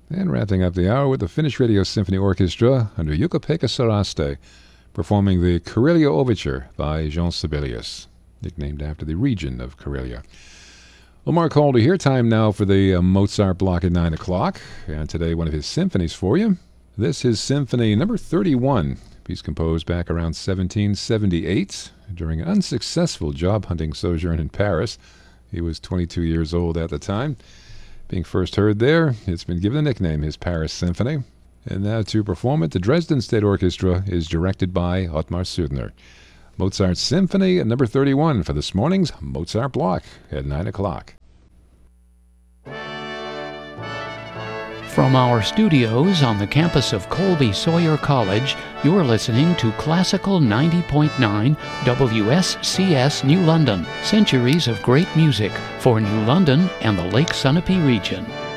And wrapping up the hour with the Finnish Radio Symphony Orchestra under Jukka-Pekka Saraste, performing the Karelia Overture by Jean Sibelius, nicknamed after the region of Karelia. Well, Mark Calder here. Time now for the Mozart block at 9 o'clock. And today, one of his symphonies for you. This is Symphony number 31, piece composed back around 1778 during an unsuccessful job hunting sojourn in Paris. He was 22 years old at the time. Being first heard there, it's been given a nickname, his Paris Symphony. And now to perform it, the Dresden State Orchestra is directed by Ottmar Suthner. Mozart's Symphony number 31 for this morning's Mozart block at 9 o'clock. From our studios on the campus of Colby Sawyer College, you're listening to Classical 90.9 WSCS New London, centuries of great music for New London and the Lake Sunapee region.